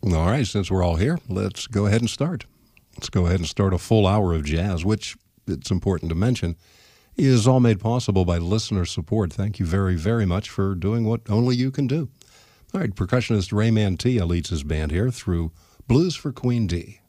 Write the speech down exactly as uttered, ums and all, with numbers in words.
All right, since we're all here, let's go ahead and start. Let's go ahead and start a full hour of jazz, which, it's important to mention, is all made possible by listener support. Thank you very, very much for doing what only you can do. All right, percussionist Ray Mantilla leads his band here through Blues for Queen D.